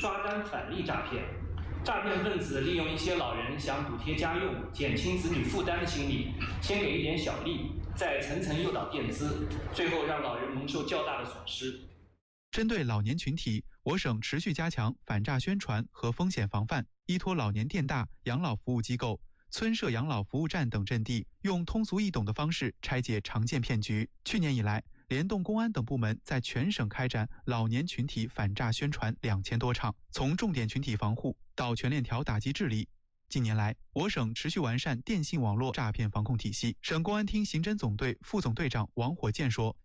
刷单返利诈骗。诈骗分子利用一些老人想补贴家用、减轻子女负担的心理，先给一点小利，再层层诱导垫资，最后让老人蒙受较大的损失。 针对老年群体，我省持续加强反诈宣传和风险防范，依托老年电大、养老服务机构、村社养老服务站等阵地，用通俗易懂的方式拆解常见骗局。去年以来，联动公安等部门在全省开展老年群体反诈宣传2000多场，从重点群体防护到全链条打击治理。近年来，我省持续完善电信网络诈骗防控体系。省公安厅刑侦总队副总队长王火箭说，